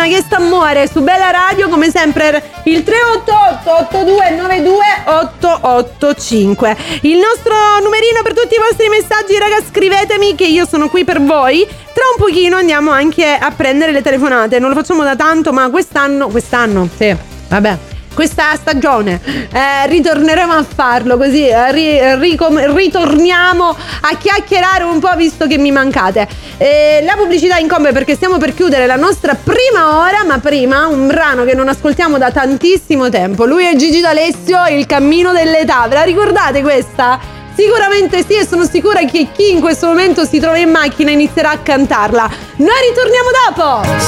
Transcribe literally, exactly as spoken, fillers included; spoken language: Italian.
che sta muore su Bella Radio, come sempre il tre otto otto otto due nove due otto otto cinque. Il nostro numerino per tutti i vostri messaggi, raga, scrivetemi che io sono qui per voi. Tra un pochino andiamo anche a prendere le telefonate. Non lo facciamo da tanto, ma quest'anno, quest'anno, sì, vabbè, questa stagione eh, ritorneremo a farlo, così eh, ri, ricom- ritorniamo a chiacchierare un po', visto che mi mancate. Eh, la pubblicità incombe perché stiamo per chiudere la nostra prima ora, ma prima un brano che non ascoltiamo da tantissimo tempo. Lui è Gigi D'Alessio, Il cammino dell'età. Ve la ricordate questa? Sicuramente sì, e sono sicura che chi in questo momento si trova in macchina inizierà a cantarla. Noi ritorniamo dopo!